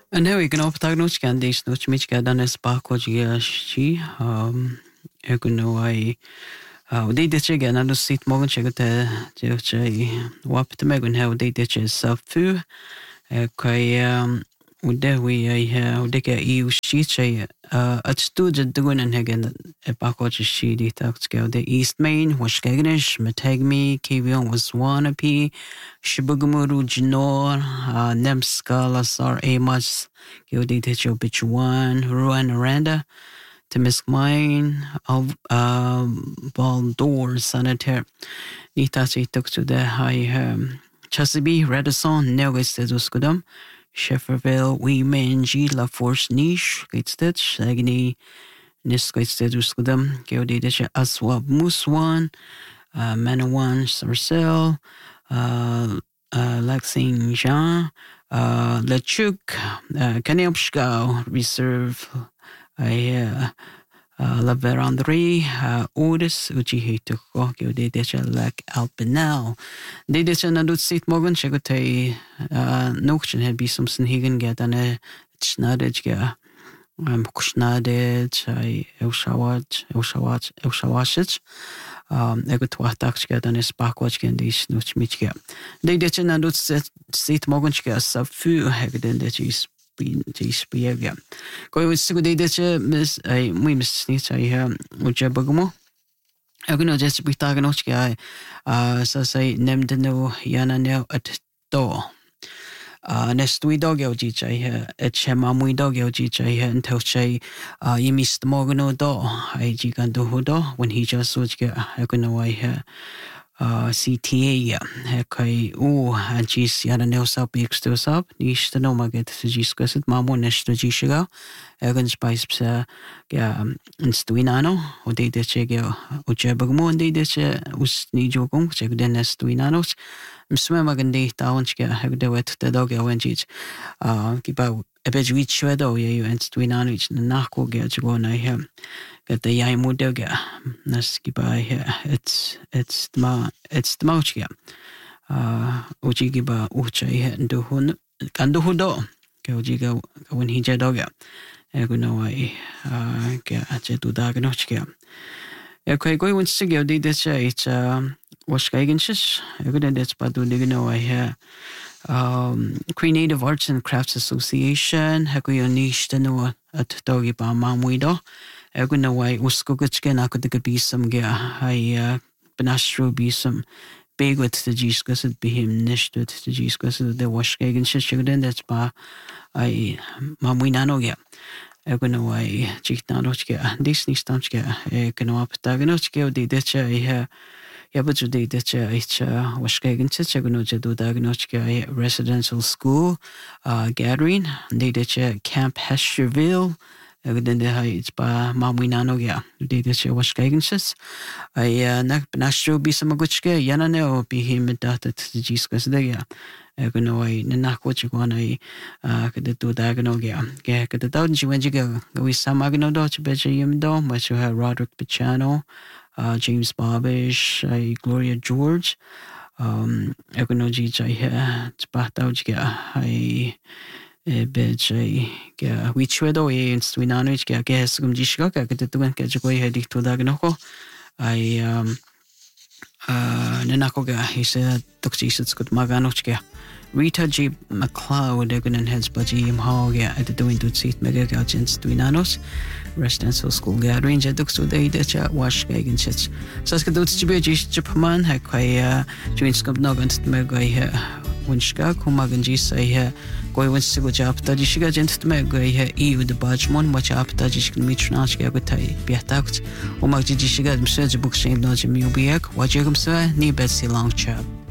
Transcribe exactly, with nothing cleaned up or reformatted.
Aneu ik op dag nooit gaan deze nooit met gaan dan is bako je shi um ik no ai uh de de chega na no sit morgen chega te je je wap te megun how de de che safu kai um ude we ai ude ke eu shi che at studie doen en hegen e bako je shi di tak skal de East Main was kegnish metagmi kivion was wannabe Shibugumuru Jinor, Nemskala Sar Amos, Gilditich Bichuan, Ruan Aranda, Temiskmine, Baldor Sanitaire, Nitasi took to the high Chasibi, Radisson, Nevis Shefferville, We Manji, La Force Niche, Gatestitch, Agni, Niskateduscudum, Gilditich Aswab Muswan, Manawan Sarcel. Uh, uh, Laxing Jean, uh, Lechuk, uh, Kanelpschgau, Reserve, uh, uh, La Verandrie, uh, Otis, Uchi Hituko, de Decha Lak Alpenel. De Decha Nadut Sit Morgan, Chegote, uh, Noction had be some Higan get and a Schnadage, um, Kushnadage, Elshawat, Elshawat, Elshawashich. Um, ik het wacht dat dan is pakwachtje die is nog niet ge. De dat je na doet zit morgen sub vuur hebben dat je spin je speel ja. Gooi we zo de dat je mis ai moet mis niet ai ha moet je bagmo. Ik nou just betagen nog ge ah zo zei neem de nou jana nou het to. Uh, nes dwi dog eu ji chai he et chema mui dog eu ji chai he until chai uh, you missed morgan o do ai ji gan do ho do when he just was get I can know I he uh, C T A ya he kai o and ji ya na no sub big to sub ni sta no ma get to ji squasit ma mo nes to ji shiga egan spice psa ya in stuinano o de de che ge o che bagmo de de che us ni jo kong che de nes stuinanos Msme magandi tawanchke hagde wet the dog awenjich uh kiba ebej wich shwedo ye you ent twinanich nako ge go na he get the yai mudoga nas kiba he it's it's ma it's the mauchke uh uchi kiba ucha he ndo hun kando hudo ke uchi ga when he jadoga ego no ai uh ke ache tu dag nochke okay go wants to go de de che it's was Geigensis, evident that's Padu Digno, I hear um Creative Arts and Crafts Association, Hakuyo Nish Tano at Doggy Bama Muido, Eguna Way, Uskogachken, I could be some gear, I Benastro be some big with the G Scus, it be him nished with the G Scus, the wash Geigensis, then that's by I Mamuinano, yeah. Eguna Way, Chitanochka, Disney Stamchka, Econo Daganochka, the Ditcha, I hear. Ja, but today that it's was kegen tits gonna do diagnostic residential school uh gathering. They did Camp Hesterville. Then the it's by Mamuinano, yeah. They did was kegen tits. I nak benastro be some gutske, yana no be him that the Giscus there, yeah. I can know I nak what you want I uh could do diagonal, yeah. Yeah, could the down you went you go with some agno dot better yim dom, but you have Roderick Pichano. Uh, James Barbish, uh, Gloria George, um, Econogy, I Spartauch, I bet I which wedo in Swinanich, I guess, Gumjishka, I could do and catch a way heading to Daganoko. I, um, uh, Nanakoga, he said, Toxis, good Maganochka. Rita J. McLeod, Egan heads Baji Imhoga at the doing to seat mega gagents Twinanos, residential school gathering, Jedux today, that wash gagan chits. Saskadots to be Japan, Hakaya, Joins Gobnogant Megay Winchka, Kumaganji say, Goy wins to go job, Tajishiga gent Megay, E with the Bajmon, watch up Tajish Mitchnach Gagutai, Biatact, Omagijishiga, Msej book shame, Nojim Ubiak, Wajagum Sir, Ni Betsy Long Chap.